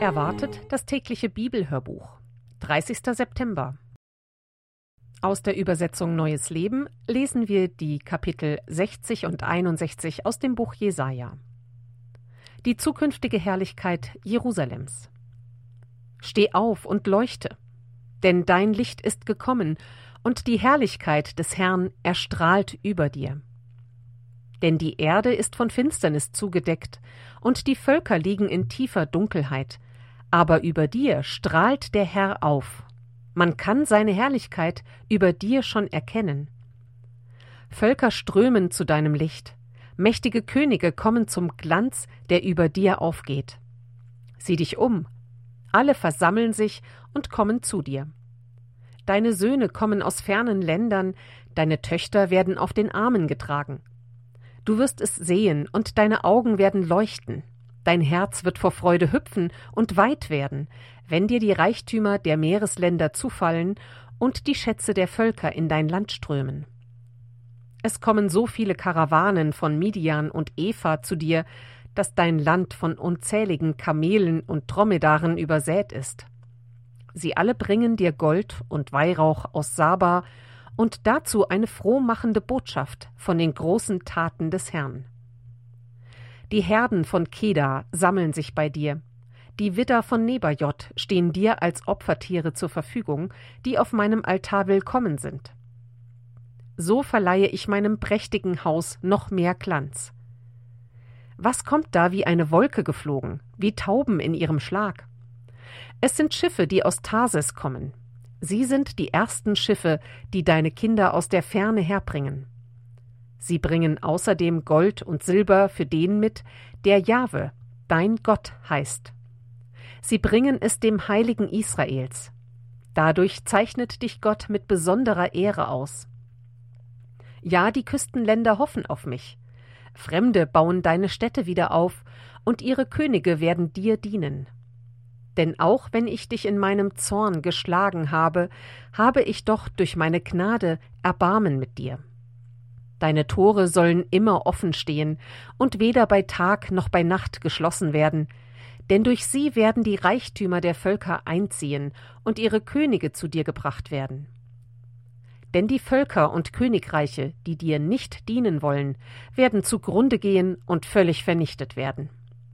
Erwartet das tägliche Bibelhörbuch. 30. September. Aus der Übersetzung Neues Leben lesen wir die Kapitel 60 und 61 aus dem Buch Jesaja. Die zukünftige Herrlichkeit Jerusalems. Steh auf und leuchte, denn dein Licht ist gekommen und die Herrlichkeit des Herrn erstrahlt über dir. Denn die Erde ist von Finsternis zugedeckt und die Völker liegen in tiefer Dunkelheit, aber über dir strahlt der Herr auf. Man kann seine Herrlichkeit über dir schon erkennen. Völker strömen zu deinem Licht, mächtige Könige kommen zum Glanz, der über dir aufgeht. Sieh dich um, alle versammeln sich und kommen zu dir. Deine Söhne kommen aus fernen Ländern, deine Töchter werden auf den Armen getragen. Du wirst es sehen und deine Augen werden leuchten. Dein Herz wird vor Freude hüpfen und weit werden, wenn dir die Reichtümer der Meeresländer zufallen und die Schätze der Völker in dein Land strömen. Es kommen so viele Karawanen von Midian und Epha zu dir, dass dein Land von unzähligen Kamelen und Dromedaren übersät ist. Sie alle bringen dir Gold und Weihrauch aus Saba und dazu eine frohmachende Botschaft von den großen Taten des Herrn. Die Herden von Kedar sammeln sich bei dir. Die Widder von Nebajot stehen dir als Opfertiere zur Verfügung, die auf meinem Altar willkommen sind. So verleihe ich meinem prächtigen Haus noch mehr Glanz. Was kommt da wie eine Wolke geflogen, wie Tauben in ihrem Schlag? Es sind Schiffe, die aus Tarsis kommen. Sie sind die ersten Schiffe, die deine Kinder aus der Ferne herbringen. Sie bringen außerdem Gold und Silber für den mit, der Jahwe, dein Gott, heißt. Sie bringen es dem Heiligen Israels. Dadurch zeichnet dich Gott mit besonderer Ehre aus. Ja, die Küstenländer hoffen auf mich. Fremde bauen deine Städte wieder auf, und ihre Könige werden dir dienen. Denn auch wenn ich dich in meinem Zorn geschlagen habe, habe ich doch durch meine Gnade Erbarmen mit dir. Deine Tore sollen immer offen stehen und weder bei Tag noch bei Nacht geschlossen werden, denn durch sie werden die Reichtümer der Völker einziehen und ihre Könige zu dir gebracht werden. Denn die Völker und Königreiche, die dir nicht dienen wollen, werden zugrunde gehen und völlig vernichtet werden.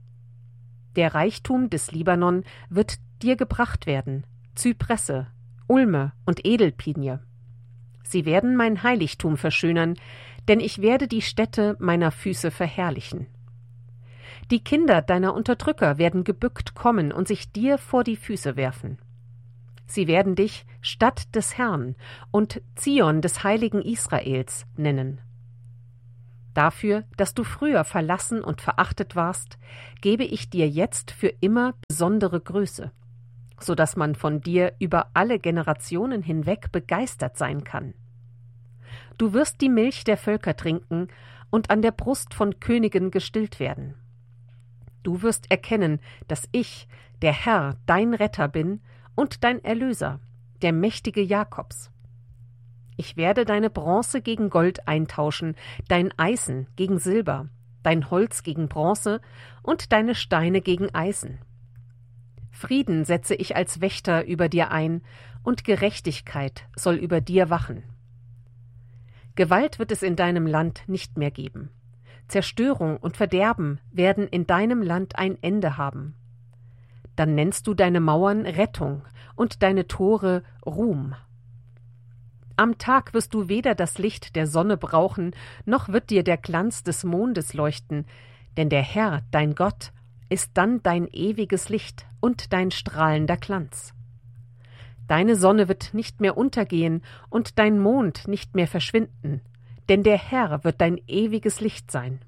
Der Reichtum des Libanon wird dir gebracht werden, Zypresse, Ulme und Edelpinie. Sie werden mein Heiligtum verschönern, denn ich werde die Stätte meiner Füße verherrlichen. Die Kinder deiner Unterdrücker werden gebückt kommen und sich dir vor die Füße werfen. Sie werden dich Stadt des Herrn und Zion des heiligen Israels nennen. Dafür, dass du früher verlassen und verachtet warst, gebe ich dir jetzt für immer besondere Größe, so dass man von dir über alle Generationen hinweg begeistert sein kann. Du wirst die Milch der Völker trinken und an der Brust von Königen gestillt werden. Du wirst erkennen, dass ich, der Herr, dein Retter bin und dein Erlöser, der Mächtige Jakobs. Ich werde deine Bronze gegen Gold eintauschen, dein Eisen gegen Silber, dein Holz gegen Bronze und deine Steine gegen Eisen. Frieden setze ich als Wächter über dir ein, und Gerechtigkeit soll über dir wachen. Gewalt wird es in deinem Land nicht mehr geben. Zerstörung und Verderben werden in deinem Land ein Ende haben. Dann nennst du deine Mauern Rettung und deine Tore Ruhm. Am Tag wirst du weder das Licht der Sonne brauchen, noch wird dir der Glanz des Mondes leuchten, denn der Herr, dein Gott, ist dann dein ewiges Licht und dein strahlender Glanz. Deine Sonne wird nicht mehr untergehen und dein Mond nicht mehr verschwinden, denn der Herr wird dein ewiges Licht sein.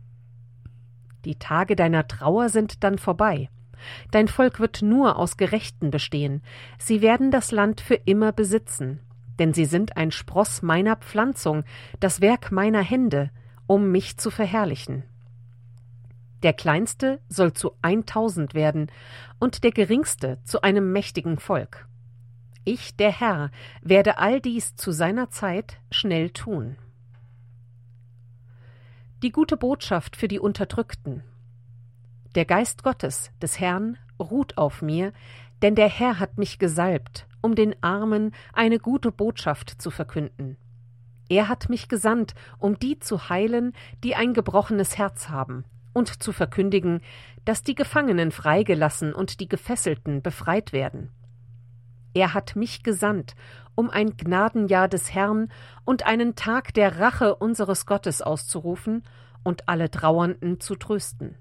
Die Tage deiner Trauer sind dann vorbei. Dein Volk wird nur aus Gerechten bestehen. Sie werden das Land für immer besitzen, denn sie sind ein Spross meiner Pflanzung, das Werk meiner Hände, um mich zu verherrlichen. Der Kleinste soll zu 1000 werden und der Geringste zu einem mächtigen Volk. Ich, der Herr, werde all dies zu seiner Zeit schnell tun. Die gute Botschaft für die Unterdrückten. Der Geist Gottes, des Herrn, ruht auf mir, denn der Herr hat mich gesalbt, um den Armen eine gute Botschaft zu verkünden. Er hat mich gesandt, um die zu heilen, die ein gebrochenes Herz haben, und zu verkündigen, dass die Gefangenen freigelassen und die Gefesselten befreit werden. Er hat mich gesandt, um ein Gnadenjahr des Herrn und einen Tag der Rache unseres Gottes auszurufen und alle Trauernden zu trösten.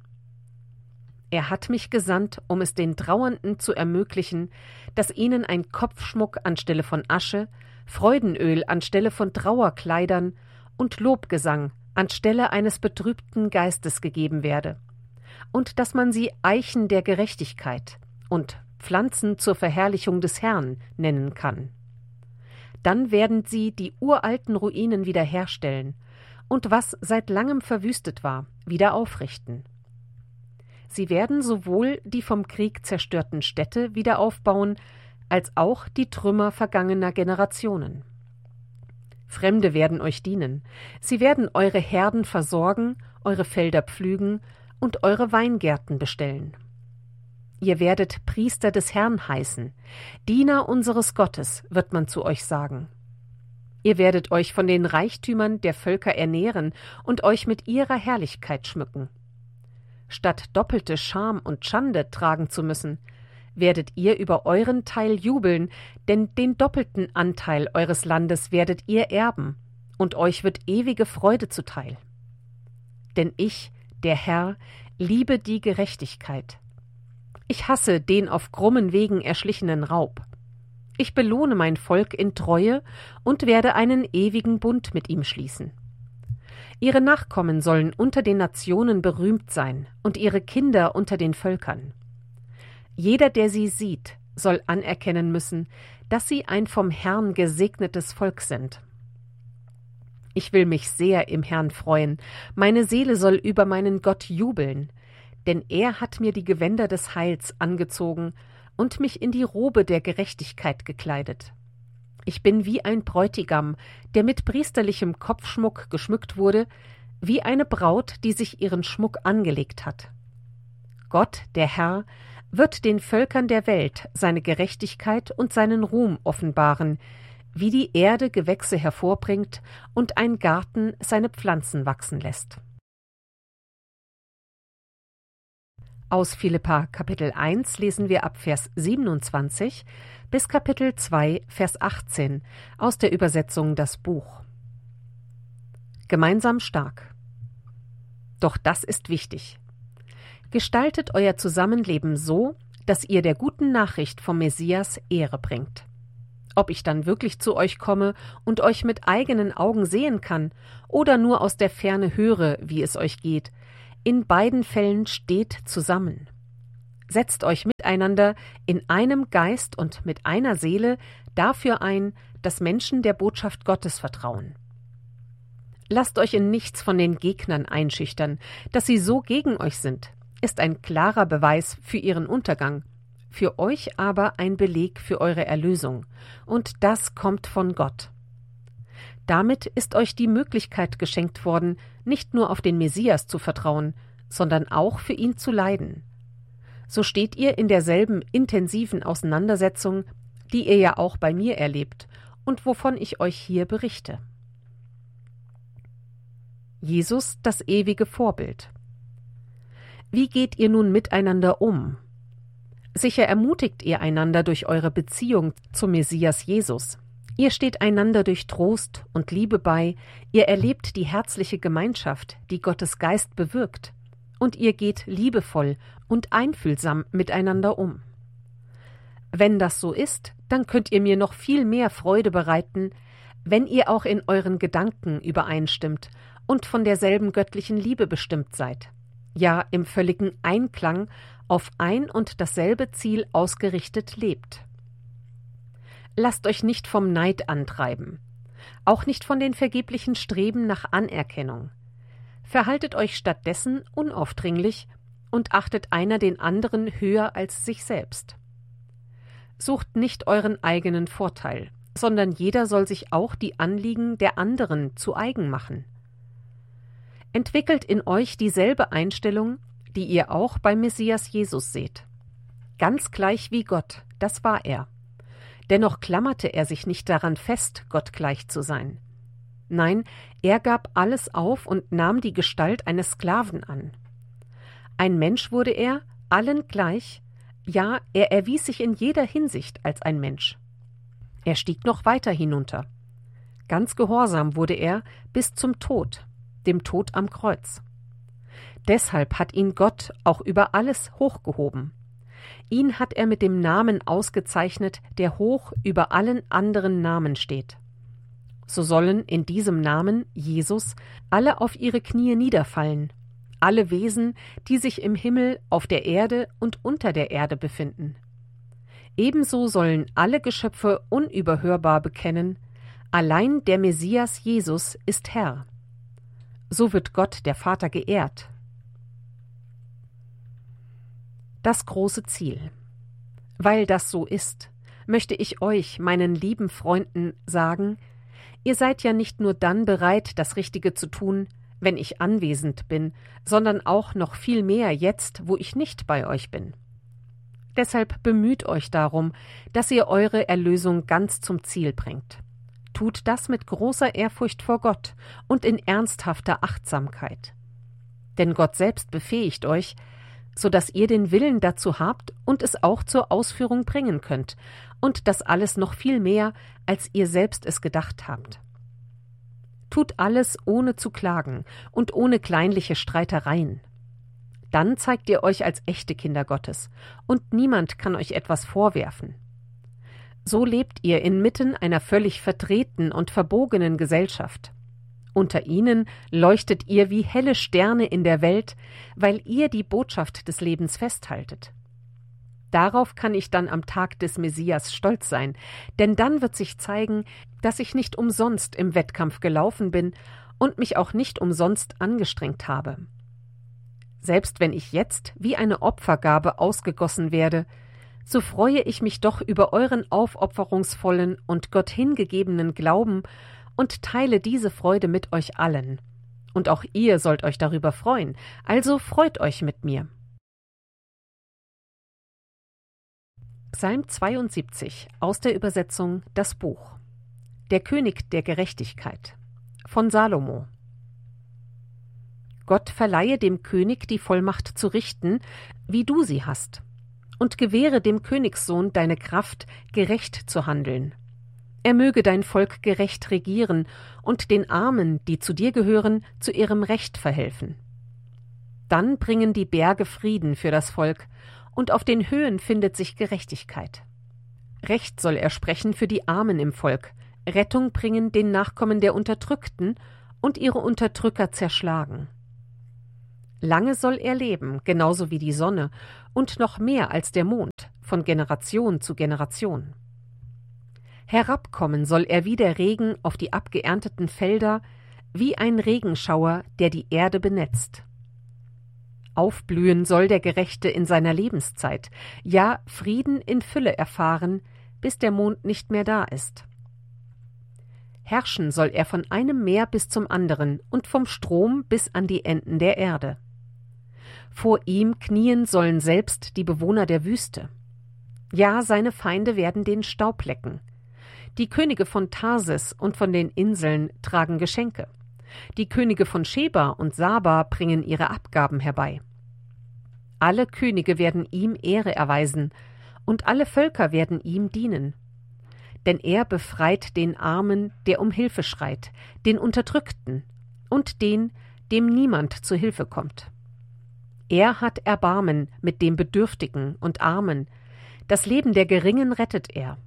Er hat mich gesandt, um es den Trauernden zu ermöglichen, dass ihnen ein Kopfschmuck anstelle von Asche, Freudenöl anstelle von Trauerkleidern und Lobgesang anstelle eines betrübten Geistes gegeben werde, und dass man sie Eichen der Gerechtigkeit und Pflanzen zur Verherrlichung des Herrn nennen kann. Dann werden sie die uralten Ruinen wiederherstellen und was seit langem verwüstet war, wieder aufrichten. Sie werden sowohl die vom Krieg zerstörten Städte wieder aufbauen, als auch die Trümmer vergangener Generationen. Fremde werden euch dienen, sie werden eure Herden versorgen, eure Felder pflügen und eure Weingärten bestellen. Ihr werdet Priester des Herrn heißen, Diener unseres Gottes, wird man zu euch sagen. Ihr werdet euch von den Reichtümern der Völker ernähren und euch mit ihrer Herrlichkeit schmücken. Statt doppelte Scham und Schande tragen zu müssen, werdet ihr über euren Teil jubeln, denn den doppelten Anteil eures Landes werdet ihr erben, und euch wird ewige Freude zuteil. Denn ich, der Herr, liebe die Gerechtigkeit. Ich hasse den auf krummen Wegen erschlichenen Raub. Ich belohne mein Volk in Treue und werde einen ewigen Bund mit ihm schließen. Ihre Nachkommen sollen unter den Nationen berühmt sein und ihre Kinder unter den Völkern. Jeder, der sie sieht, soll anerkennen müssen, dass sie ein vom Herrn gesegnetes Volk sind. Ich will mich sehr im Herrn freuen, meine Seele soll über meinen Gott jubeln, denn er hat mir die Gewänder des Heils angezogen und mich in die Robe der Gerechtigkeit gekleidet. Ich bin wie ein Bräutigam, der mit priesterlichem Kopfschmuck geschmückt wurde, wie eine Braut, die sich ihren Schmuck angelegt hat. Gott, der Herr, wird den Völkern der Welt seine Gerechtigkeit und seinen Ruhm offenbaren, wie die Erde Gewächse hervorbringt und ein Garten seine Pflanzen wachsen lässt. Aus Philipper Kapitel 1 lesen wir ab Vers 27 bis Kapitel 2, Vers 18 aus der Übersetzung Das Buch. Gemeinsam stark. Doch das ist wichtig. Gestaltet euer Zusammenleben so, dass ihr der guten Nachricht vom Messias Ehre bringt. Ob ich dann wirklich zu euch komme und euch mit eigenen Augen sehen kann oder nur aus der Ferne höre, wie es euch geht, in beiden Fällen steht zusammen. Setzt euch miteinander in einem Geist und mit einer Seele dafür ein, dass Menschen der Botschaft Gottes vertrauen. Lasst euch in nichts von den Gegnern einschüchtern, dass sie so gegen euch sind, ist ein klarer Beweis für ihren Untergang, für euch aber ein Beleg für eure Erlösung, und das kommt von Gott. Damit ist euch die Möglichkeit geschenkt worden, nicht nur auf den Messias zu vertrauen, sondern auch für ihn zu leiden. So steht ihr in derselben intensiven Auseinandersetzung, die ihr ja auch bei mir erlebt und wovon ich euch hier berichte. Jesus, das ewige Vorbild. Wie geht ihr nun miteinander um? Sicher ermutigt ihr einander durch eure Beziehung zum Messias Jesus. Ihr steht einander durch Trost und Liebe bei, ihr erlebt die herzliche Gemeinschaft, die Gottes Geist bewirkt, und ihr geht liebevoll und einfühlsam miteinander um. Wenn das so ist, dann könnt ihr mir noch viel mehr Freude bereiten, wenn ihr auch in euren Gedanken übereinstimmt und von derselben göttlichen Liebe bestimmt seid, ja im völligen Einklang auf ein und dasselbe Ziel ausgerichtet lebt. Lasst euch nicht vom Neid antreiben, auch nicht von den vergeblichen Streben nach Anerkennung. Verhaltet euch stattdessen unaufdringlich und achtet einer den anderen höher als sich selbst. Sucht nicht euren eigenen Vorteil, sondern jeder soll sich auch die Anliegen der anderen zu eigen machen. Entwickelt in euch dieselbe Einstellung, die ihr auch bei Messias Jesus seht. Ganz gleich wie Gott, das war er. Dennoch klammerte er sich nicht daran fest, Gott gleich zu sein. Nein, er gab alles auf und nahm die Gestalt eines Sklaven an. Ein Mensch wurde er, allen gleich, ja, er erwies sich in jeder Hinsicht als ein Mensch. Er stieg noch weiter hinunter. Ganz gehorsam wurde er bis zum Tod, dem Tod am Kreuz. Deshalb hat ihn Gott auch über alles hochgehoben. Ihn hat er mit dem Namen ausgezeichnet, der hoch über allen anderen Namen steht. So sollen in diesem Namen, Jesus, alle auf ihre Knie niederfallen, alle Wesen, die sich im Himmel, auf der Erde und unter der Erde befinden. Ebenso sollen alle Geschöpfe unüberhörbar bekennen, allein der Messias Jesus ist Herr. So wird Gott der Vater geehrt. Das große Ziel. Weil das so ist, möchte ich euch, meinen lieben Freunden, sagen, ihr seid ja nicht nur dann bereit, das Richtige zu tun, wenn ich anwesend bin, sondern auch noch viel mehr jetzt, wo ich nicht bei euch bin. Deshalb bemüht euch darum, dass ihr eure Erlösung ganz zum Ziel bringt. Tut das mit großer Ehrfurcht vor Gott und in ernsthafter Achtsamkeit. Denn Gott selbst befähigt euch, so dass ihr den Willen dazu habt und es auch zur Ausführung bringen könnt, und das alles noch viel mehr, als ihr selbst es gedacht habt. Tut alles ohne zu klagen und ohne kleinliche Streitereien. Dann zeigt ihr euch als echte Kinder Gottes, und niemand kann euch etwas vorwerfen. So lebt ihr inmitten einer völlig verdrehten und verbogenen Gesellschaft. Unter ihnen leuchtet ihr wie helle Sterne in der Welt, weil ihr die Botschaft des Lebens festhaltet. Darauf kann ich dann am Tag des Messias stolz sein, denn dann wird sich zeigen, dass ich nicht umsonst im Wettkampf gelaufen bin und mich auch nicht umsonst angestrengt habe. Selbst wenn ich jetzt wie eine Opfergabe ausgegossen werde, so freue ich mich doch über euren aufopferungsvollen und Gott hingegebenen Glauben und teile diese Freude mit euch allen. Und auch ihr sollt euch darüber freuen, also freut euch mit mir. Psalm 72 aus der Übersetzung Das Buch. Der König der Gerechtigkeit von Salomo. Gott verleihe dem König die Vollmacht zu richten, wie du sie hast, und gewähre dem Königssohn deine Kraft, gerecht zu handeln. Er möge dein Volk gerecht regieren und den Armen, die zu dir gehören, zu ihrem Recht verhelfen. Dann bringen die Berge Frieden für das Volk, und auf den Höhen findet sich Gerechtigkeit. Recht soll er sprechen für die Armen im Volk, Rettung bringen den Nachkommen der Unterdrückten und ihre Unterdrücker zerschlagen. Lange soll er leben, genauso wie die Sonne, und noch mehr als der Mond, von Generation zu Generation. Herabkommen soll er wie der Regen auf die abgeernteten Felder, wie ein Regenschauer, der die Erde benetzt. Aufblühen soll der Gerechte in seiner Lebenszeit, ja Frieden in Fülle erfahren, bis der Mond nicht mehr da ist. Herrschen soll er von einem Meer bis zum anderen und vom Strom bis an die Enden der Erde. Vor ihm knien sollen selbst die Bewohner der Wüste. Ja, seine Feinde werden den Staub lecken. Die Könige von Tarsis und von den Inseln tragen Geschenke. Die Könige von Scheba und Saba bringen ihre Abgaben herbei. Alle Könige werden ihm Ehre erweisen, und alle Völker werden ihm dienen. Denn er befreit den Armen, der um Hilfe schreit, den Unterdrückten und den, dem niemand zu Hilfe kommt. Er hat Erbarmen mit dem Bedürftigen und Armen, das Leben der Geringen rettet er.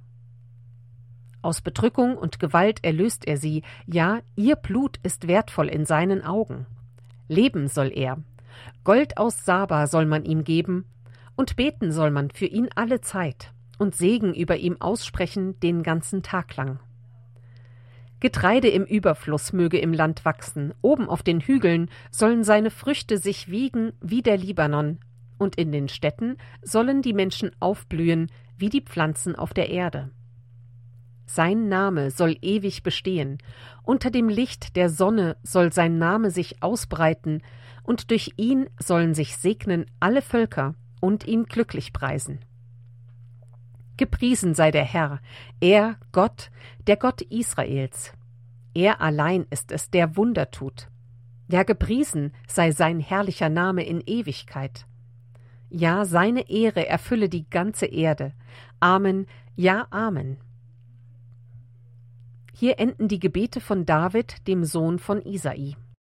Aus Bedrückung und Gewalt erlöst er sie, ja, ihr Blut ist wertvoll in seinen Augen. Leben soll er, Gold aus Saba soll man ihm geben, und beten soll man für ihn alle Zeit und Segen über ihm aussprechen den ganzen Tag lang. Getreide im Überfluss möge im Land wachsen, oben auf den Hügeln sollen seine Früchte sich wiegen wie der Libanon, und in den Städten sollen die Menschen aufblühen wie die Pflanzen auf der Erde. Sein Name soll ewig bestehen, unter dem Licht der Sonne soll sein Name sich ausbreiten, und durch ihn sollen sich segnen alle Völker und ihn glücklich preisen. Gepriesen sei der Herr, er Gott, der Gott Israels. Er allein ist es, der Wunder tut. Ja, gepriesen sei sein herrlicher Name in Ewigkeit. Ja, seine Ehre erfülle die ganze Erde. Amen, ja, Amen. Hier enden die Gebete von David, dem Sohn von Isai.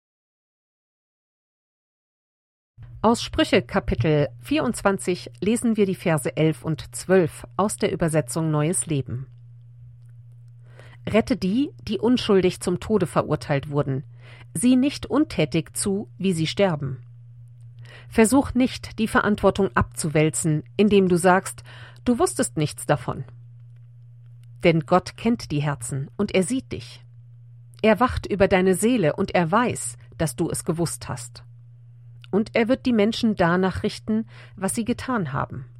Aus Sprüche Kapitel 24 lesen wir die Verse 11 und 12 aus der Übersetzung Neues Leben. Rette die, die unschuldig zum Tode verurteilt wurden. Sieh nicht untätig zu, wie sie sterben. Versuch nicht, die Verantwortung abzuwälzen, indem du sagst, du wusstest nichts davon. Denn Gott kennt die Herzen und er sieht dich. Er wacht über deine Seele und er weiß, dass du es gewusst hast. Und er wird die Menschen danach richten, was sie getan haben.